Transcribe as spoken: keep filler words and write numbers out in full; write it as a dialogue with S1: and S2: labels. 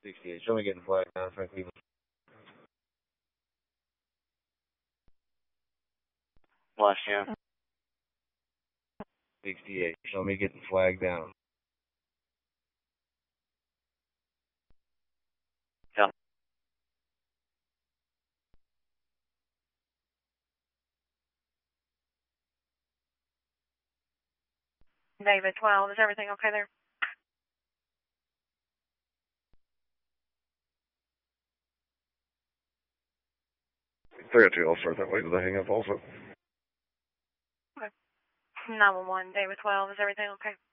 S1: sixty-eight, show me getting flagged down, Frank Cleveland.
S2: Flash, yeah.
S1: sixty-eight, show me getting flagged down.
S2: Yeah.
S3: David twelve, is everything okay there?
S1: three oh two, I'll start that way. Did I hang up also?
S3: Okay. nine one one, David twelve, is everything okay?